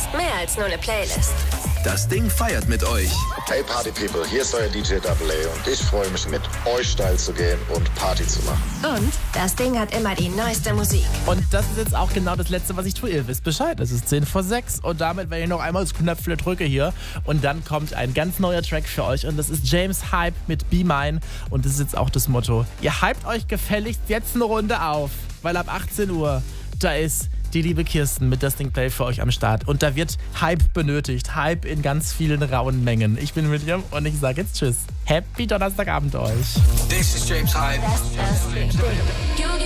mehr als nur eine Playlist. Das Ding feiert mit euch. Hey Party People, hier ist euer DJ AA und ich freue mich, mit euch steil zu gehen und Party zu machen. Und das Ding hat immer die neueste Musik. Und das ist jetzt auch genau das Letzte, was ich tue. Ihr wisst Bescheid, es ist 10 vor 6 und damit, wenn ich noch einmal das Knöpfle drücke hier und dann kommt ein ganz neuer Track für euch und das ist James Hype mit Be Mine und das ist jetzt auch das Motto. Ihr hypt euch gefälligst jetzt eine Runde auf, weil ab 18 Uhr, da ist die liebe Kirsten mit Das Ding Play für euch am Start. Und da wird Hype benötigt. Hype in ganz vielen rauen Mengen. Ich bin William und ich sage jetzt Tschüss. Happy Donnerstagabend euch. This is James Hype. Das Ding.